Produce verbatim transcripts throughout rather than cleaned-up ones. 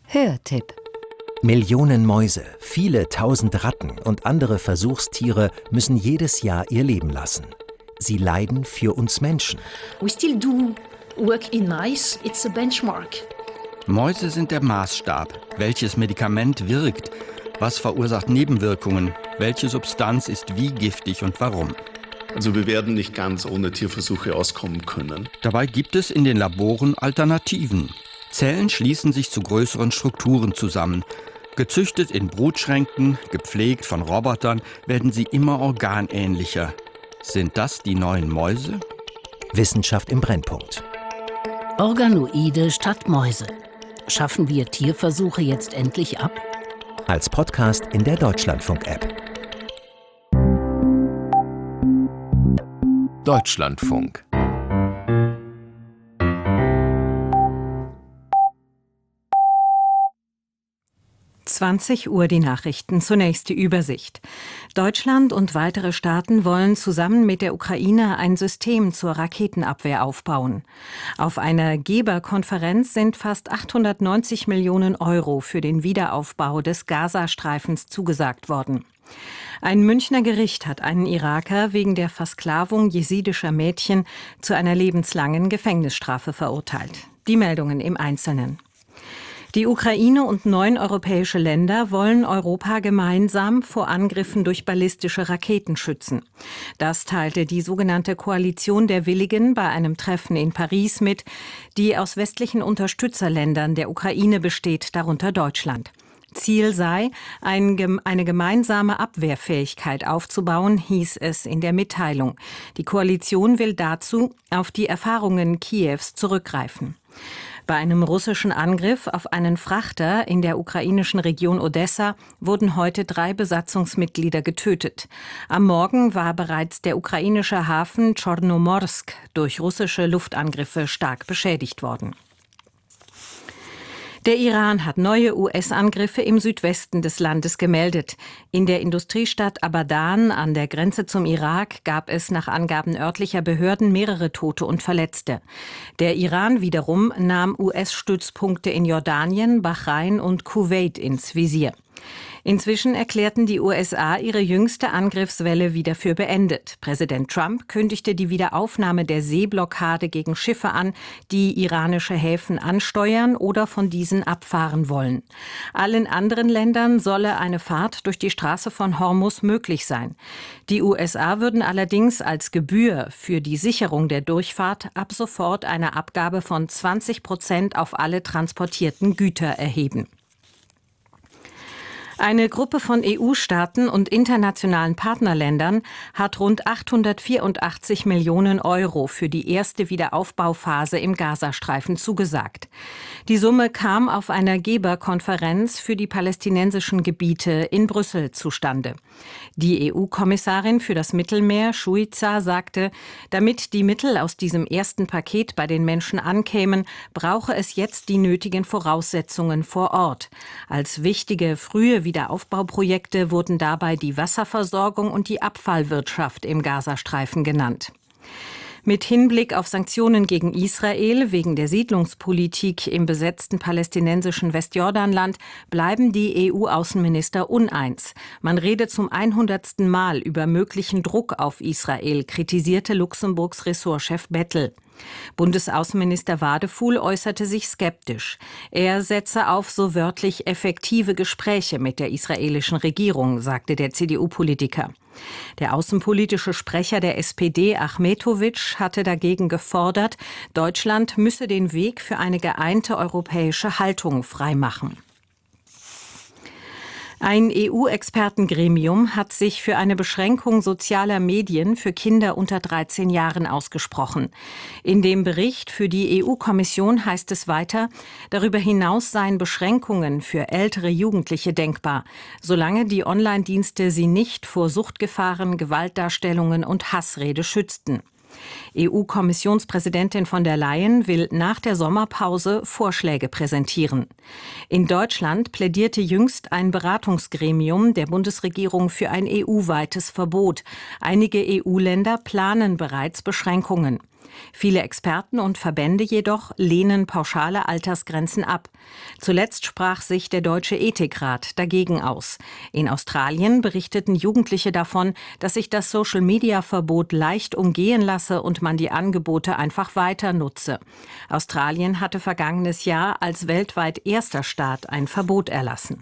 Hörtipp. Millionen Mäuse, viele tausend Ratten und andere Versuchstiere müssen jedes Jahr ihr Leben lassen. Sie leiden für uns Menschen. We still do work in mice. It's a benchmark. Mäuse sind der Maßstab. Welches Medikament wirkt? Was verursacht Nebenwirkungen? Welche Substanz ist wie giftig und warum? Also wir werden nicht ganz ohne Tierversuche auskommen können. Dabei gibt es in den Laboren Alternativen. Zellen schließen sich zu größeren Strukturen zusammen. Gezüchtet in Brutschränken, gepflegt von Robotern, werden sie immer organähnlicher. Sind das die neuen Mäuse? Wissenschaft im Brennpunkt. Organoide statt Mäuse. Schaffen wir Tierversuche jetzt endlich ab? Als Podcast in der Deutschlandfunk-App. Deutschlandfunk. zwanzig Uhr die Nachrichten. Zunächst die Übersicht. Deutschland und weitere Staaten wollen zusammen mit der Ukraine ein System zur Raketenabwehr aufbauen. Auf einer Geberkonferenz sind fast achthundertneunzig Millionen Euro für den Wiederaufbau des Gazastreifens zugesagt worden. Ein Münchner Gericht hat einen Iraker wegen der Versklavung jesidischer Mädchen zu einer lebenslangen Gefängnisstrafe verurteilt. Die Meldungen im Einzelnen. Die Ukraine und neun europäische Länder wollen Europa gemeinsam vor Angriffen durch ballistische Raketen schützen. Das teilte die sogenannte Koalition der Willigen bei einem Treffen in Paris mit, die aus westlichen Unterstützerländern der Ukraine besteht, darunter Deutschland. Ziel sei, ein, eine gemeinsame Abwehrfähigkeit aufzubauen, hieß es in der Mitteilung. Die Koalition will dazu auf die Erfahrungen Kiews zurückgreifen. Bei einem russischen Angriff auf einen Frachter in der ukrainischen Region Odessa wurden heute drei Besatzungsmitglieder getötet. Am Morgen war bereits der ukrainische Hafen Tschornomorsk durch russische Luftangriffe stark beschädigt worden. Der Iran hat neue U S-Angriffe im Südwesten des Landes gemeldet. In der Industriestadt Abadan an der Grenze zum Irak gab es nach Angaben örtlicher Behörden mehrere Tote und Verletzte. Der Iran wiederum nahm U S-Stützpunkte in Jordanien, Bahrain und Kuwait ins Visier. Inzwischen erklärten die U S A ihre jüngste Angriffswelle wieder für beendet. Präsident Trump kündigte die Wiederaufnahme der Seeblockade gegen Schiffe an, die iranische Häfen ansteuern oder von diesen abfahren wollen. Allen anderen Ländern solle eine Fahrt durch die Straße von Hormuz möglich sein. Die U S A würden allerdings als Gebühr für die Sicherung der Durchfahrt ab sofort eine Abgabe von zwanzig Prozent auf alle transportierten Güter erheben. Eine Gruppe von E U-Staaten und internationalen Partnerländern hat rund achthundertvierundachtzig Millionen Euro für die erste Wiederaufbauphase im Gazastreifen zugesagt. Die Summe kam auf einer Geberkonferenz für die palästinensischen Gebiete in Brüssel zustande. Die E U-Kommissarin für das Mittelmeer, Šuica, sagte, damit die Mittel aus diesem ersten Paket bei den Menschen ankämen, brauche es jetzt die nötigen Voraussetzungen vor Ort. Als wichtige frühe Wiederaufbauprojekte wurden dabei die Wasserversorgung und die Abfallwirtschaft im Gazastreifen genannt. Mit Hinblick auf Sanktionen gegen Israel wegen der Siedlungspolitik im besetzten palästinensischen Westjordanland bleiben die E U-Außenminister uneins. Man rede zum hundertsten Mal über möglichen Druck auf Israel, kritisierte Luxemburgs Ressortchef Bettel. Bundesaußenminister Wadefuhl äußerte sich skeptisch. Er setze auf so wörtlich effektive Gespräche mit der israelischen Regierung, sagte der C D U-Politiker. Der außenpolitische Sprecher der S P D, Achmetowitsch, hatte dagegen gefordert, Deutschland müsse den Weg für eine geeinte europäische Haltung freimachen. Ein E U-Expertengremium hat sich für eine Beschränkung sozialer Medien für Kinder unter dreizehn Jahren ausgesprochen. In dem Bericht für die E U-Kommission heißt es weiter, darüber hinaus seien Beschränkungen für ältere Jugendliche denkbar, solange die Online-Dienste sie nicht vor Suchtgefahren, Gewaltdarstellungen und Hassrede schützten. E U-Kommissionspräsidentin von der Leyen will nach der Sommerpause Vorschläge präsentieren. In Deutschland plädierte jüngst ein Beratungsgremium der Bundesregierung für ein E U-weites Verbot. Einige E U-Länder planen bereits Beschränkungen. Viele Experten und Verbände jedoch lehnen pauschale Altersgrenzen ab. Zuletzt sprach sich der Deutsche Ethikrat dagegen aus. In Australien berichteten Jugendliche davon, dass sich das Social-Media-Verbot leicht umgehen lasse und man die Angebote einfach weiter nutze. Australien hatte vergangenes Jahr als weltweit erster Staat ein Verbot erlassen.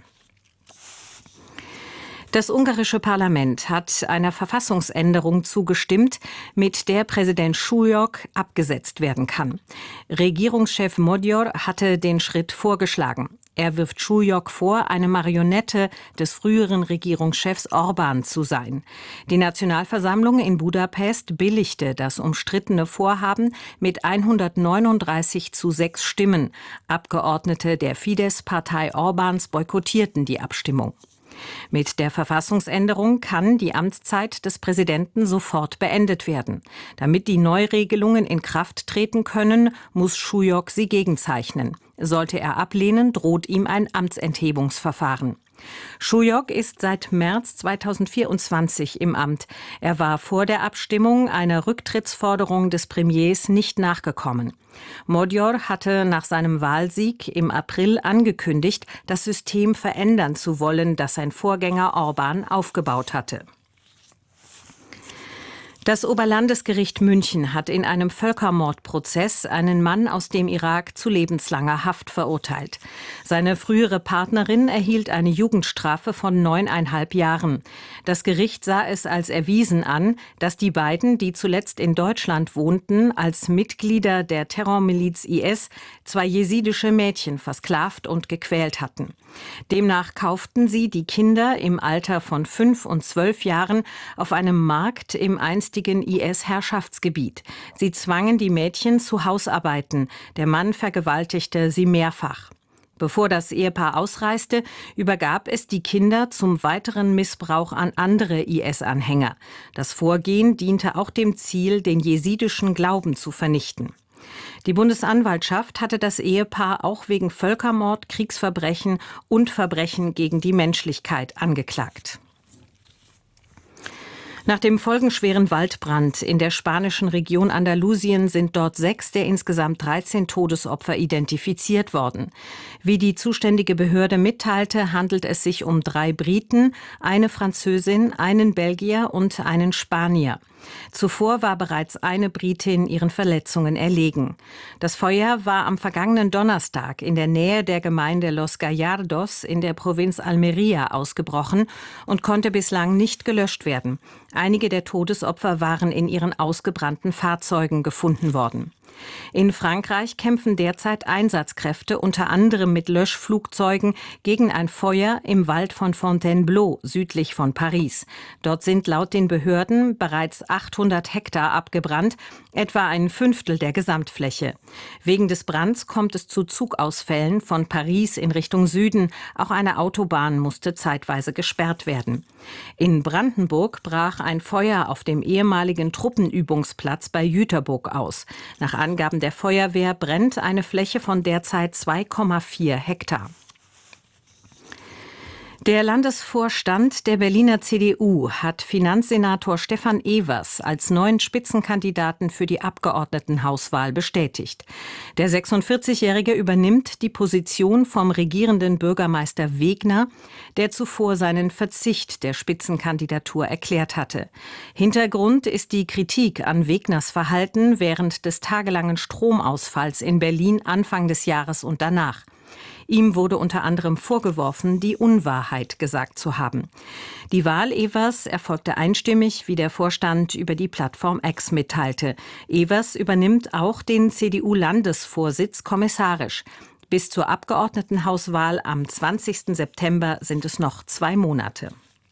Das ungarische Parlament hat einer Verfassungsänderung zugestimmt, mit der Präsident Súlyog abgesetzt werden kann. Regierungschef Magyar hatte den Schritt vorgeschlagen. Er wirft Súlyog vor, eine Marionette des früheren Regierungschefs Orbán zu sein. Die Nationalversammlung in Budapest billigte das umstrittene Vorhaben mit hundertneununddreißig zu sechs Stimmen. Abgeordnete der Fidesz-Partei Orbáns boykottierten die Abstimmung. Mit der Verfassungsänderung kann die Amtszeit des Präsidenten sofort beendet werden. Damit die Neuregelungen in Kraft treten können, muss Súlyog sie gegenzeichnen. Sollte er ablehnen, droht ihm ein Amtsenthebungsverfahren. Súlyog ist seit März zweitausendvierundzwanzig im Amt. Er war vor der Abstimmung einer Rücktrittsforderung des Premiers nicht nachgekommen. Magyar hatte nach seinem Wahlsieg im April angekündigt, das System verändern zu wollen, das sein Vorgänger Orbán aufgebaut hatte. Das Oberlandesgericht München hat in einem Völkermordprozess einen Mann aus dem Irak zu lebenslanger Haft verurteilt. Seine frühere Partnerin erhielt eine Jugendstrafe von neuneinhalb Jahren. Das Gericht sah es als erwiesen an, dass die beiden, die zuletzt in Deutschland wohnten, als Mitglieder der Terrormiliz I S zwei jesidische Mädchen versklavt und gequält hatten. Demnach kauften sie die Kinder im Alter von fünf und zwölf Jahren auf einem Markt im einstigen I S-Herrschaftsgebiet. Sie zwangen die Mädchen zu Hausarbeiten. Der Mann vergewaltigte sie mehrfach. Bevor das Ehepaar ausreiste, übergab es die Kinder zum weiteren Missbrauch an andere I S-Anhänger. Das Vorgehen diente auch dem Ziel, den jesidischen Glauben zu vernichten. Die Bundesanwaltschaft hatte das Ehepaar auch wegen Völkermord, Kriegsverbrechen und Verbrechen gegen die Menschlichkeit angeklagt. Nach dem folgenschweren Waldbrand in der spanischen Region Andalusien sind dort sechs der insgesamt dreizehn Todesopfer identifiziert worden. Wie die zuständige Behörde mitteilte, handelt es sich um drei Briten, eine Französin, einen Belgier und einen Spanier. Zuvor war bereits eine Britin ihren Verletzungen erlegen. Das Feuer war am vergangenen Donnerstag in der Nähe der Gemeinde Los Gallardos in der Provinz Almería ausgebrochen und konnte bislang nicht gelöscht werden. Einige der Todesopfer waren in ihren ausgebrannten Fahrzeugen gefunden worden. In Frankreich kämpfen derzeit Einsatzkräfte unter anderem mit Löschflugzeugen gegen ein Feuer im Wald von Fontainebleau südlich von Paris. Dort sind laut den Behörden bereits achthundert Hektar abgebrannt, etwa ein Fünftel der Gesamtfläche. Wegen des Brands kommt es zu Zugausfällen von Paris in Richtung Süden. Auch eine Autobahn musste zeitweise gesperrt werden. In Brandenburg brach ein Feuer auf dem ehemaligen Truppenübungsplatz bei Jüterbock aus. Nach Angaben der Feuerwehr brennt eine Fläche von derzeit zwei Komma vier Hektar. Der Landesvorstand der Berliner C D U hat Finanzsenator Stefan Evers als neuen Spitzenkandidaten für die Abgeordnetenhauswahl bestätigt. Der sechsundvierzigjährige übernimmt die Position vom regierenden Bürgermeister Wegner, der zuvor seinen Verzicht der Spitzenkandidatur erklärt hatte. Hintergrund ist die Kritik an Wegners Verhalten während des tagelangen Stromausfalls in Berlin Anfang des Jahres und danach. Ihm wurde unter anderem vorgeworfen, die Unwahrheit gesagt zu haben. Die Wahl Evers erfolgte einstimmig, wie der Vorstand über die Plattform X mitteilte. Evers übernimmt auch den C D U-Landesvorsitz kommissarisch. Bis zur Abgeordnetenhauswahl am zwanzigsten September sind es noch zwei Monate.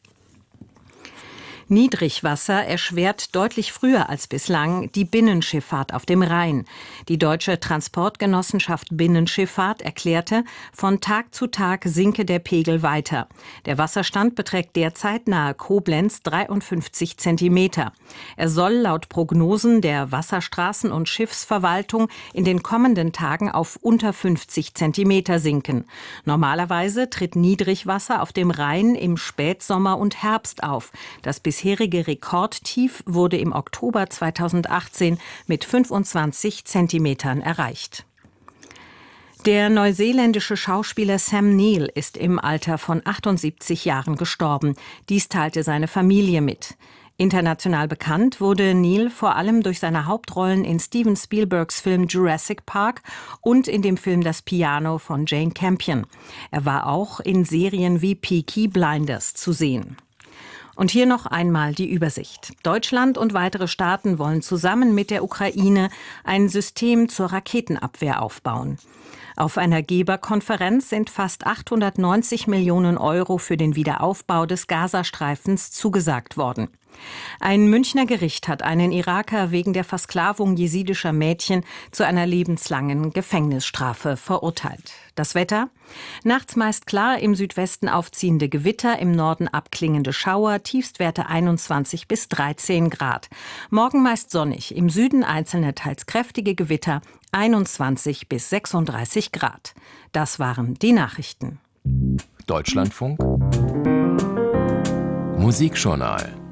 Niedrigwasser erschwert deutlich früher als bislang die Binnenschifffahrt auf dem Rhein. Die Deutsche Transportgenossenschaft Binnenschifffahrt erklärte, von Tag zu Tag sinke der Pegel weiter. Der Wasserstand beträgt derzeit nahe Koblenz dreiundfünfzig Zentimeter. Er soll laut Prognosen der Wasserstraßen- und Schiffsverwaltung in den kommenden Tagen auf unter fünfzig Zentimeter sinken. Normalerweise tritt Niedrigwasser auf dem Rhein im Spätsommer und Herbst auf. Das bis bisherige Rekordtief wurde im Oktober zweitausendachtzehn mit fünfundzwanzig Zentimetern erreicht. Der neuseeländische Schauspieler Sam Neill ist im Alter von achtundsiebzig Jahren gestorben. Dies teilte seine Familie mit. International bekannt wurde Neill vor allem durch seine Hauptrollen in Steven Spielbergs Film Jurassic Park und in dem Film Das Piano von Jane Campion. Er war auch in Serien wie Peaky Blinders zu sehen. Und hier noch einmal die Übersicht. Deutschland und weitere Staaten wollen zusammen mit der Ukraine ein System zur Raketenabwehr aufbauen. Auf einer Geberkonferenz sind fast achthundertneunzig Millionen Euro für den Wiederaufbau des Gazastreifens zugesagt worden. Ein Münchner Gericht hat einen Iraker wegen der Versklavung jesidischer Mädchen zu einer lebenslangen Gefängnisstrafe verurteilt. Das Wetter? Nachts meist klar, im Südwesten aufziehende Gewitter, im Norden abklingende Schauer, Tiefstwerte einundzwanzig bis dreizehn Grad. Morgen meist sonnig, im Süden einzelne teils kräftige Gewitter, einundzwanzig bis sechsunddreißig Grad. Das waren die Nachrichten. Deutschlandfunk Musikjournal.